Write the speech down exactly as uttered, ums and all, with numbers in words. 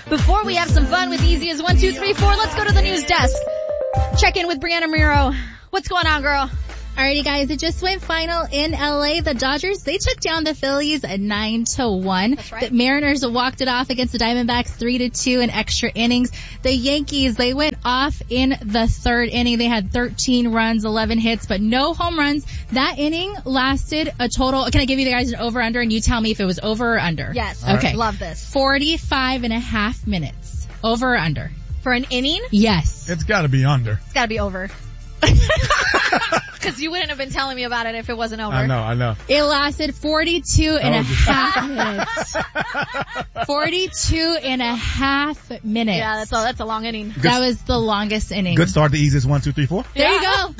Before we have some fun with Easy as one, two, three, four, let's go to the news desk. Check in with Brianna Miro. What's going on, girl? Alrighty, guys, it just went final in L A. The Dodgers, they took down the Phillies at nine to one. That's right. The Mariners walked it off against the Diamondbacks three to two in extra innings. The Yankees, they went off in the third inning. They had thirteen runs, eleven hits, but no home runs. That inning lasted a total, can I give you the guys an over-under and you tell me if it was over or under? Yes. Okay. Love this. forty-five and a half minutes. Over or under? For an inning? Yes. It's gotta be under. It's gotta be over. Because you wouldn't have been telling me about it if it wasn't over. I know, I know. It lasted forty-two and a half minutes. forty-two and a half minutes. Yeah, that's a, that's a long inning. That was the longest inning. Good start to Easy as one, two, three, four. There you go.